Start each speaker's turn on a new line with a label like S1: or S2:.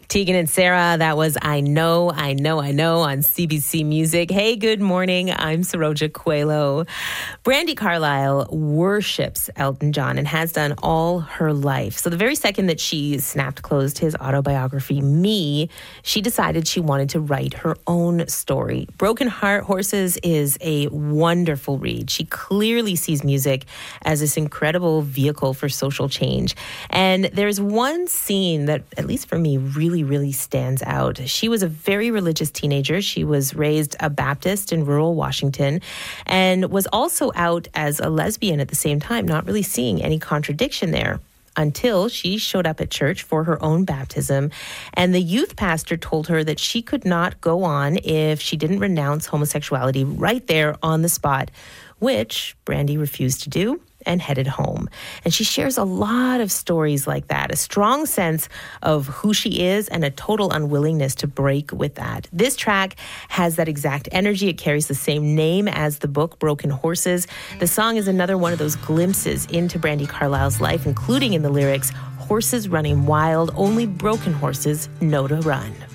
S1: Tegan and Sarah, that was I Know on CBC Music. Hey, good morning. I'm Saroja Coelho. Brandi Carlile worships Elton John and has done all her life. So the very second that she snapped closed his autobiography, Me, she decided she wanted to write her own story. Broken Heart Horses is a wonderful read. She clearly sees music as this incredible vehicle for social change. And there's one scene that, at least for me, really stands out. She was a very religious teenager. She was raised a Baptist in rural Washington and was also out as a lesbian at the same time, not really seeing any contradiction there. Until she showed up at church for her own baptism, and the youth pastor told her that she could not go on if she didn't renounce homosexuality right there on the spot, which Brandi refused to do and headed home. And she shares a lot of stories like that, a strong sense of who she is and a total unwillingness to break with that. This track has that exact energy. It carries the same name as the book, Broken Horses. The song is another one of those glimpses into Brandi Carlile's life, including in the lyrics, horses running wild, only broken horses know to run.